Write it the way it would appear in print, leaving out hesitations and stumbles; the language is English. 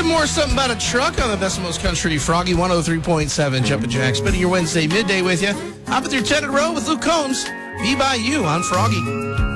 get more something about a truck on the Best of Most Country. Froggy 103.7, Jumpin' Jack, spending your Wednesday midday with you. Hop through 10 in a row with Luke Combs. Be by you on Froggy.